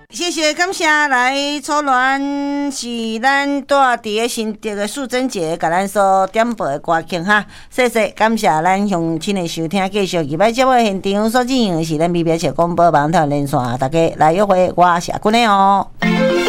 谢谢，感谢来初恋是咱住伫个新竹的素贞姐，甲咱所点播的歌曲哈。谢谢，感谢咱乡亲的收听，继续入摆节目现场所进行的是咱美表社广播网台连线，大家来约会，我是阿君的哦。